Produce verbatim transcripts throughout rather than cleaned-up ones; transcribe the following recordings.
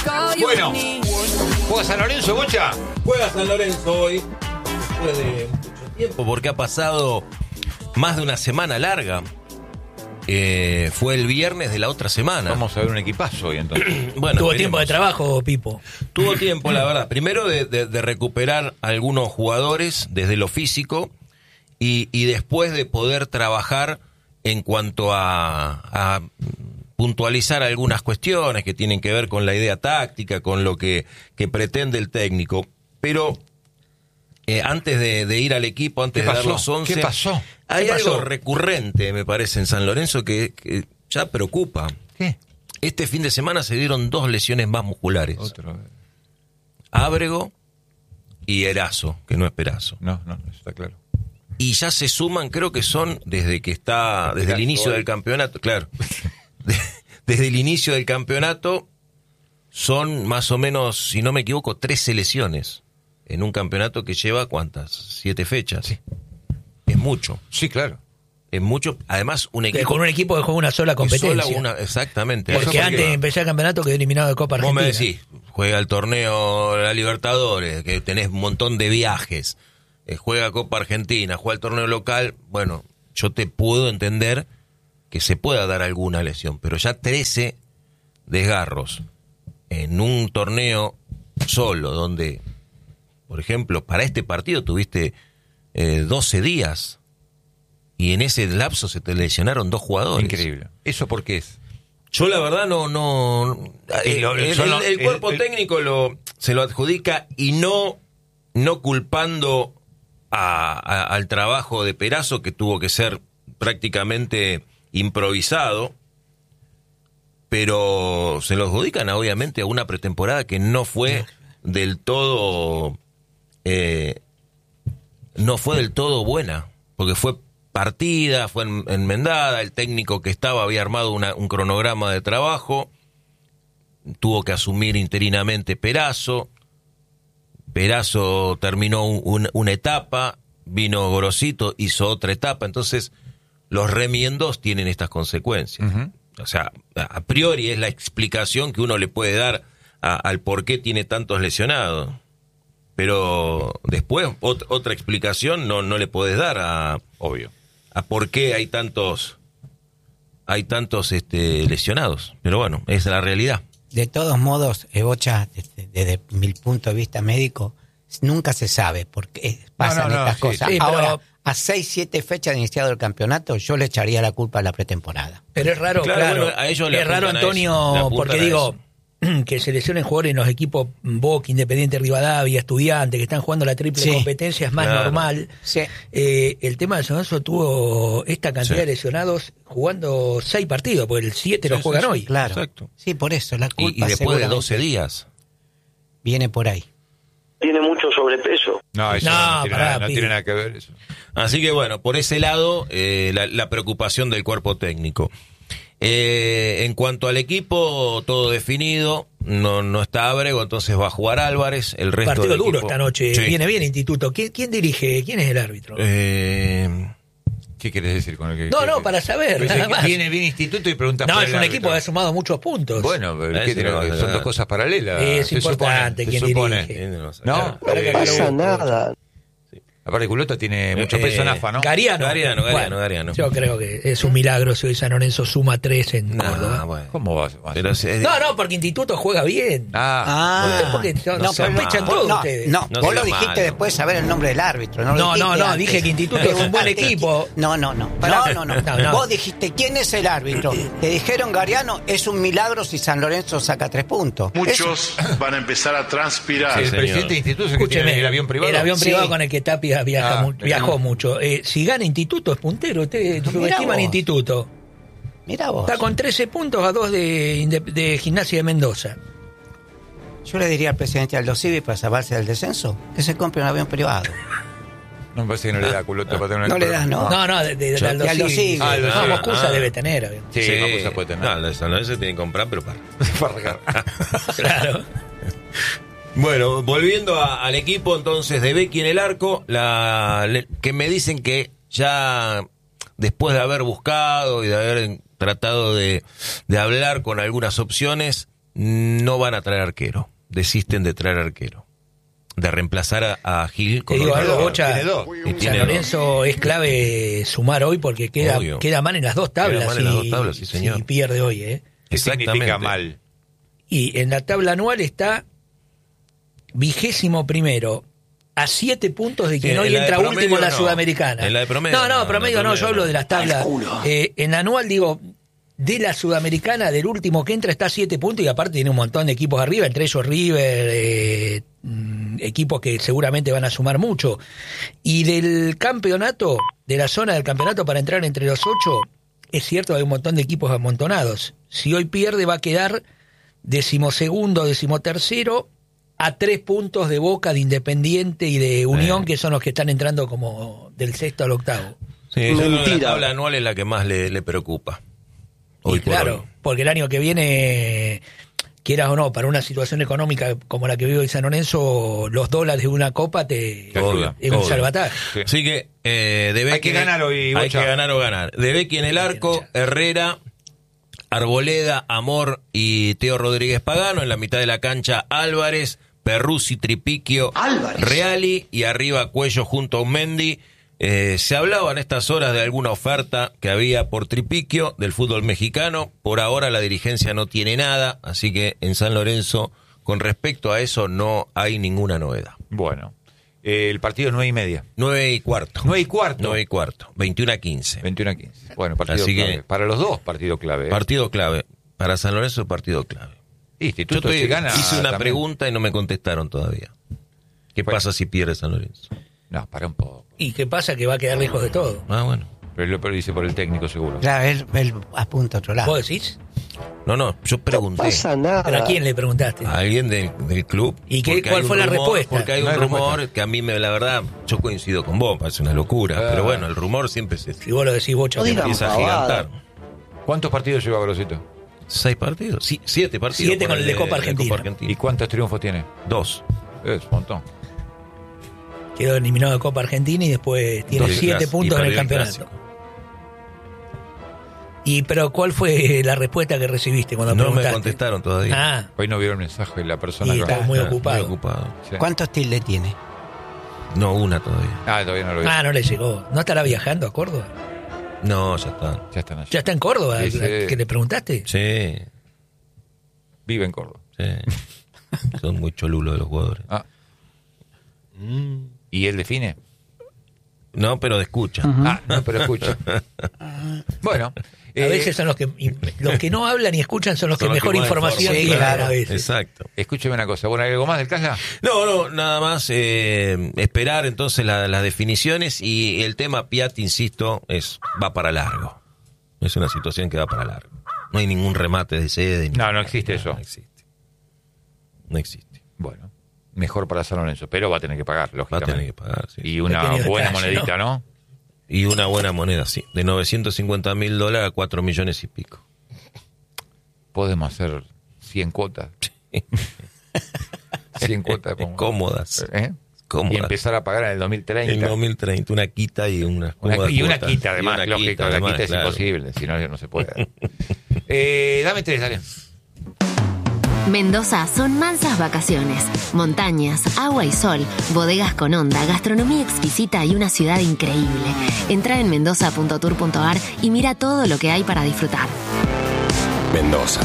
Bueno, ¿juega San Lorenzo, Bocha? Juega San Lorenzo hoy, después de mucho tiempo. Porque ha pasado más de una semana larga. Eh, fue el viernes de la otra semana. Vamos a ver un equipazo hoy entonces. Bueno, Tuvo veremos. tiempo de trabajo, Pipo. Tuvo tiempo, la verdad. Primero de, de, de recuperar algunos jugadores desde lo físico y, y después de poder trabajar en cuanto a, a puntualizar algunas cuestiones que tienen que ver con la idea táctica, con lo que, que pretende el técnico. Pero eh, antes de, de ir al equipo, antes ¿Qué de dar pasó? los once, ¿Qué pasó? hay ¿Qué pasó? algo recurrente, me parece, en San Lorenzo que, que ya preocupa. ¿Qué? Este fin de semana se dieron dos lesiones más musculares. Otra vez. Ábrego y Erazo, que no es Perazo. No, no, eso está claro. Y ya se suman, creo que son desde que está, desde el inicio del campeonato, claro. De- desde el inicio del campeonato son más o menos, si no me equivoco, trece lesiones en un campeonato que lleva ¿cuántas? Siete fechas. Sí. Es mucho, Sí, claro. es mucho. Además, un Que equipo con un equipo que juega una sola que competencia. sola una, exactamente. Porque Eso antes de empezar el campeonato quedó eliminado de Copa Vos Argentina. me decís, juega el torneo la Libertadores, que tenés un montón de viajes, eh, juega Copa Argentina, juega el torneo local, bueno, yo te puedo entender que se pueda dar alguna lesión, pero ya trece desgarros en un torneo solo, donde, por ejemplo, para este partido tuviste eh, doce días y en ese lapso se te lesionaron dos jugadores. Increíble. ¿Eso por qué es? Yo la verdad no, no, Y el, lo- el- son el- los- el cuerpo el- el- técnico lo, se lo adjudica y no, no culpando a, a- al trabajo de Perazo, que tuvo que ser prácticamente improvisado, pero se lo adjudican obviamente a una pretemporada que no fue del todo, eh, no fue del todo buena, porque fue partida, fue en- enmendada, el técnico que estaba había armado una- un cronograma de trabajo, tuvo que asumir interinamente Perazo, Perazo terminó un- un- una etapa, vino Gorosito, hizo otra etapa, entonces los remiendos tienen estas consecuencias. Ujú. O sea, a a priori es la explicación que uno le puede dar a- al por qué tiene tantos lesionados. Pero después, ot- otra explicación no, no le puedes dar a, Obvio. a por qué hay tantos hay tantos este, lesionados. Pero bueno, es la realidad. De todos modos, eh, Bocha, desde, desde mi punto de vista médico, nunca se sabe por qué pasan No, no, no, estas sí, cosas. sí, pero- Ahora, a seis, siete fechas de iniciado el campeonato, yo le echaría la culpa a la pretemporada. Pero es raro, Claro, claro. bueno, a ellos le es raro, apuntan a Antonio, eso, le apuntan porque a digo, que se lesionen jugadores en los equipos Boca, Independiente Rivadavia, Estudiantes, que están jugando la triple Sí. competencia, es más Claro. normal. Sí. Eh, el tema de San Lorenzo tuvo esta cantidad Sí. de lesionados jugando seis partidos, porque el siete lo Sí, juegan sí, sí. hoy. Claro. Exacto. Sí, por eso, la Y, culpa y después de seguramente doce días. viene por ahí. Tiene mucho sobrepeso. No, eso no, No, tiene, pará, nada, no pibe. tiene nada que ver eso. Así que bueno, por ese lado, eh, la, la preocupación del cuerpo técnico. Eh, en cuanto al equipo, todo definido, no, no está Ábrego, entonces va a jugar Álvarez, el resto Partido del duro equipo- esta noche. Sí. Viene bien Instituto. ¿Quién, quién dirige? ¿Quién es el árbitro? Eh, ¿Qué querés decir con el que.? No, que- no, para saber, Pero nada si más. Viene bien instituto y preguntas no, por es el un árbitro. equipo que ha sumado muchos puntos. Bueno, pero Ese ¿qué tiene? no va a Son ganar. dos cosas paralelas. Es se importante supone, quién se supone. dirige. No, Para que eh, acá lo pasa busco. nada. aparte Culota tiene mucho Eh, peso en eh, AFA, ¿no? Gariano. Gariano, Gariano, Bueno, Gariano. Yo creo que es un milagro si hoy San Lorenzo suma tres en nah, Córdoba. bueno. ¿Cómo va, va a Pero ser? se- No, no, porque Instituto juega bien. Ah, Ustedes porque no, no sea sospechan malo. todo no, ustedes. no, No vos sea lo dijiste malo. después de saber el nombre del árbitro. No, lo No, dijiste no, no, antes. dije que Instituto es un buen Preguntaste equipo. qui- No, no, no. Pará. No, no, no. No, no. Vos dijiste, ¿quién es el árbitro? Te dijeron, Gariano, es un milagro si San Lorenzo saca tres puntos. Muchos van a empezar a transpirar. sí, el señor. presidente de instituto es el que Escúcheme, tiene el avión privado. El avión Sí. privado con el que Tapia viaja Ah, mu- viajó mucho. Eh, si gana Instituto es puntero. Ustedes Mirá subestiman vos. Instituto. Mira vos. Está con trece puntos a dos de, Inde- de Gimnasia de Mendoza. Yo le diría al presidente Aldo Civi para salvarse del descenso que se compre un avión privado. No me parece que no le da Culota para tener No le das, ¿no? No, no, de, de, de Yo- Aldo de Aldo Civi. Civi. Ah, Aldo No, Civi. Moscusa Ah. debe tener avión. Sí, Macusa puede tener. No, la San Lorenzo tiene que comprar, pero para. Para regar. Claro. Bueno, volviendo a- al equipo entonces de Becky en el arco, la, le- que me dicen que ya después de haber buscado y de haber tratado de, de hablar con algunas opciones, no van a traer arquero. Desisten de traer arquero. De reemplazar a, a Gil Te con digo otro. algo, Bocha, tiene dos. Y San tiene Lorenzo es clave sumar hoy porque queda, Obvio. queda mal en las dos tablas. Queda mal en las si- dos tablas, sí, señor. si pierde hoy, ¿eh? ¿Qué Exactamente. significa mal? Y en la tabla anual está vigésimo primero, a siete puntos de quien Sí, hoy en la de entra promedio último en la no. Sudamericana. En la de promedio No, no, no, promedio en la no, de yo promedio hablo no. de las tablas. Eh, en anual, digo, de la Sudamericana, del último que entra está a siete puntos y aparte tiene un montón de equipos arriba, entre ellos River, eh, mm, equipos que seguramente van a sumar mucho. Y del campeonato, de la zona del campeonato para entrar entre los ocho, es cierto, hay un montón de equipos amontonados. Si hoy pierde va a quedar decimosegundo, decimotercero, a tres puntos de Boca, de Independiente y de Unión, Eh. que son los que están entrando como del sexto al octavo. Sí, yo creo que la Mentira. tabla anual es la que más le, le preocupa. Hoy Y por claro, hoy. porque el año que viene, quieras o no, para una situación económica como la que vive hoy San Lorenzo, los dólares de una copa te Te ayuda. es un Obvio. salvataje. Sí. Así que eh, de Hay Becky- que ganar hoy, Hay Bocha. que ganar o ganar. De Becky en el arco, Herrera, Arboleda, Amor y Teo Rodríguez Pagano. En la mitad de la cancha, Álvarez, Perruzzi, Tripiquio, Álvarez. Reali y arriba Cuello junto a Mendy. Eh, se hablaba en estas horas de alguna oferta que había por Tripiquio del fútbol mexicano. Por ahora la dirigencia no tiene nada, así que en San Lorenzo, con respecto a eso, no hay ninguna novedad. Bueno, eh, el partido es nueve y media. Nueve y cuarto. Nueve y cuarto. Nueve y cuarto. veintiuno a quince. veintiuno a quince. Bueno, partido Así que- clave. Para los dos, partido clave. ¿eh? Partido clave. Para San Lorenzo, partido clave. Yo Instituto estoy- si gana. hice una también. pregunta y no me contestaron todavía. ¿Qué Bueno. pasa si pierde San Lorenzo? No, para un poco. ¿Y qué pasa? Que va a quedar lejos de todo. Ah, bueno. Pero lo pero dice por el técnico seguro. Claro, él, él apunta a otro lado. ¿Vos decís? No, no, yo pregunté pasa nada. ¿Pero a quién le preguntaste? a alguien del, del club. ¿Y qué- porque cuál hay un fue la rumor- respuesta? Porque hay No un hay rumor respuesta. que a mí, me, la verdad, yo coincido con vos, parece una locura. Ah. Pero bueno, el rumor siempre se Si vos lo decís, Bocha. No que digan empieza a pavada. gigantar. ¿Cuántos partidos lleva Grosito? ¿Seis partidos? Sí, siete partidos. Siete con el de Copa Argentina. ¿Y cuántos triunfos tiene? Dos. Es un montón. quedó eliminado de Copa Argentina y después tiene Dos siete clásicos, puntos y en el perdió campeonato. clásico. Y pero ¿cuál fue la respuesta que recibiste cuando No me preguntaste? contestaron todavía. Ah, Hoy no vieron el mensaje de la persona y que- estaba muy Ah, ocupado. Muy ocupado. Sí. ¿Cuántos tildes tiene? No, una todavía. Ah, todavía no lo vi. Ah, no le llegó. ¿No estará viajando a Córdoba? No, ya está. Ya están allí. ¿Ya está en Córdoba? Sí, sí. ¿Que le preguntaste? Sí, Vive en Córdoba. sí. Son muy cholulos los jugadores. Ah. ¿Y él define? No, pero de escucha. Ah, no, pero escucha. Bueno. A eh, veces son los que los que no hablan y escuchan son los Son que los que mejor más información informan, tienen claro. a veces. Exacto. Escúcheme una cosa. Bueno, ¿hay algo más del Casla? No, no, nada más eh, esperar entonces la- las definiciones y el tema Piatti, insisto, es va para largo. Es una situación que va para largo. No hay ningún remate de sede. ni- No, no existe eso. No existe. No existe. Bueno, mejor para San Lorenzo, pero va a tener que pagar, Va a lógicamente. tener que pagar, sí. Y una Pequeño buena detalle, monedita, ¿no? Y una buena moneda, sí. De novecientos cincuenta mil dólares a cuatro millones y pico. Podemos hacer cien cuotas. cien cuotas. como- Cómodas. ¿Eh? Cómodas. Y empezar a pagar en el dos mil treinta. En dos mil treinta, una quita y una Una- cómodas y una cuotas. quita, además, Y una lógico. quita, la además, quita es claro. imposible, si no, no se puede. eh, dame tres, dale. Mendoza son mansas vacaciones, montañas, agua y sol, bodegas con onda, gastronomía exquisita y una ciudad increíble. Entra en mendoza punto tour punto ar y mira todo lo que hay para disfrutar. Mendoza.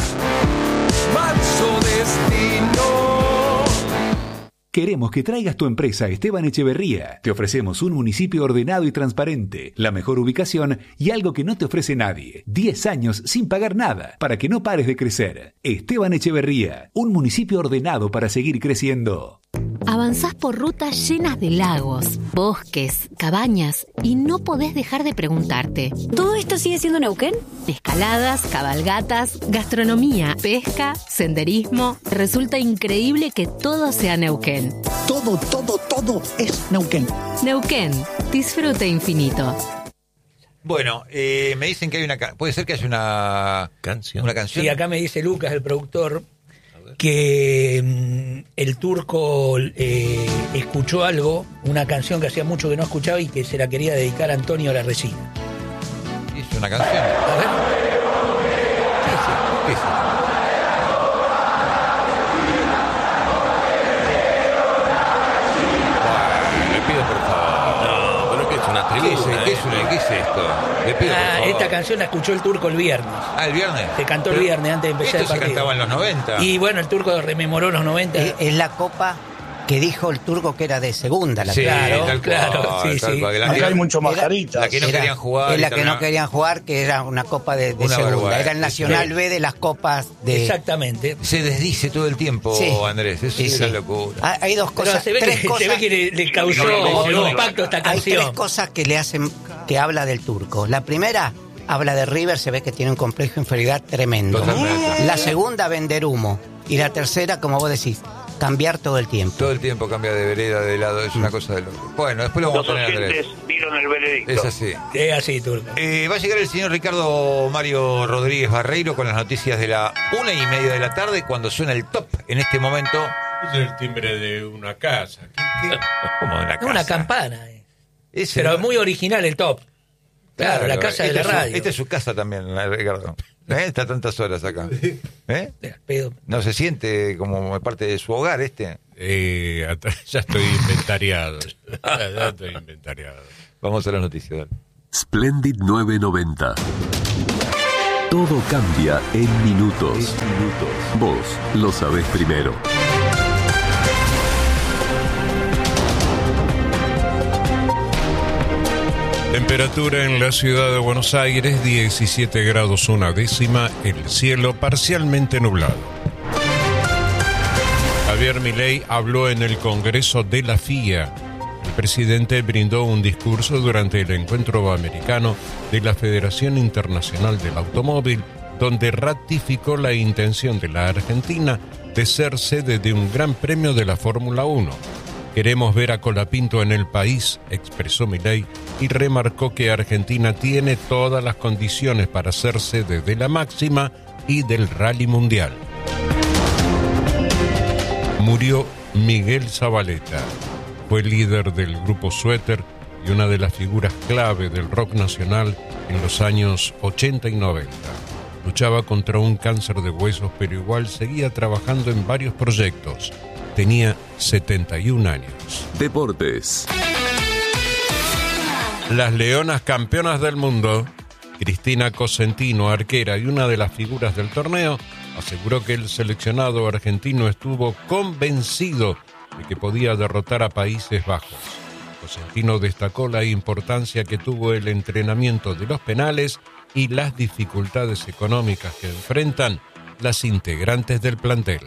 Queremos que traigas tu empresa a Esteban Echeverría. Te ofrecemos un municipio ordenado y transparente, la mejor ubicación y algo que no te ofrece nadie. diez años sin pagar nada, para que no pares de crecer. Esteban Echeverría, un municipio ordenado para seguir creciendo. Avanzás por rutas llenas de lagos, bosques, cabañas y no podés dejar de preguntarte. ¿Todo esto sigue siendo Neuquén? Escaladas, cabalgatas, gastronomía, pesca, senderismo. Resulta increíble que todo sea Neuquén. Todo, todo, todo es Neuquén. Neuquén, disfrute infinito. Bueno, eh, me dicen que hay una... ca- Puede ser que haya una... Canción. Una canción. Sí, acá me dice Lucas, el productor, que mm, el turco eh, escuchó algo, una canción que hacía mucho que no escuchaba y que se la quería dedicar a Antonio La Resina. Es una canción. A ver. ¿Qué es? Le pido, por Ah, favor. esta canción la escuchó el Turco el viernes. Ah, el viernes. Se cantó el Pero viernes antes de empezar el esto se partido. cantaba en los noventa. Y bueno, el Turco rememoró los noventa. Es, es la copa que dijo el Turco que era de segunda. La Sí, Claro, tal cual, claro, sí, tal sí. cual. La Acá que- hay mucho Era- mascaritas. la que no Era- querían jugar. Es y la que terminaba- no querían jugar, que era una copa de, de Una segunda. vergüenza. Era el Nacional Sí. B de las copas de... Exactamente. Se desdice todo el tiempo, Sí. Andrés. Eso Sí, es sí. una locura. Hay, hay dos Pero cosas, se ve, tres que, cosas. se ve que le, le causó No, no, no, no. impacto esta Hay canción. tres cosas que le hacen, que habla del Turco. La primera, habla de River, se ve que tiene un complejo de inferioridad tremendo. Totalmente. La segunda, vender humo. Y la tercera, como vos decís, cambiar todo el tiempo. Todo el tiempo cambia de vereda, de lado. Es una cosa de loco. Bueno, después lo vamos Los a tener, Andrés. oyentes dieron el veredicto. Es así. Es así, Turco. Eh, va a llegar el señor Ricardo Mario Rodríguez Barreiro con las noticias de la una y media de la tarde cuando suena el top en este momento. Es el timbre de una casa. ¿Qué- qué? Como de una Es una casa. campana. eh. Ese, Pero ¿no? muy original el top. Claro, la casa de esta la es su- radio. Esta es su casa también, la de Ricardo. ¿Eh? Está tantas horas acá. ¿Eh? Pedo. ¿No se siente como parte de su hogar este? Eh, at- ya estoy inventariado. Ya, ya estoy inventariado. Vamos a las noticias. dale. Splendid nueve noventa. Todo cambia en minutos. Vos lo sabés primero. Temperatura en la ciudad de Buenos Aires, diecisiete grados una décima, el cielo parcialmente nublado. Javier Milei habló en el Congreso de la F I A. El presidente brindó un discurso durante el encuentro americano de la Federación Internacional del Automóvil, donde ratificó la intención de la Argentina de ser sede de un gran premio de la Fórmula uno. Queremos ver a Colapinto en el país, expresó Milei, y remarcó que Argentina tiene todas las condiciones para ser sede de la máxima y del Rally Mundial. Murió Miguel Zavaleta. Fue líder del grupo Suéter y una de las figuras clave del rock nacional en los años ochenta y noventa. Luchaba contra un cáncer de huesos, pero igual seguía trabajando en varios proyectos. Tenía setenta y un años. Deportes. Las Leonas campeonas del mundo, Cristina Cosentino, arquera y una de las figuras del torneo, aseguró que el seleccionado argentino estuvo convencido de que podía derrotar a Países Bajos. Cosentino destacó la importancia que tuvo el entrenamiento de los penales y las dificultades económicas que enfrentan las integrantes del plantel.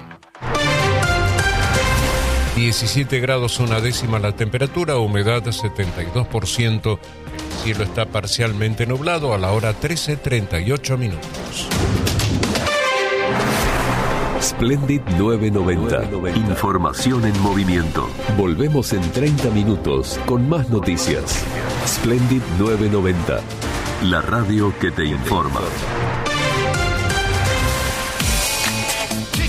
diecisiete grados una décima la temperatura, humedad setenta y dos por ciento. El cielo está parcialmente nublado a la hora trece treinta y ocho minutos. Splendid nueve noventa. Información en movimiento. Volvemos en treinta minutos con más noticias. Splendid nueve noventa. La radio que te informa.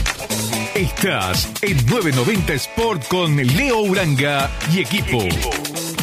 Estás en nueve noventa Sport con Leo Uranga y equipo.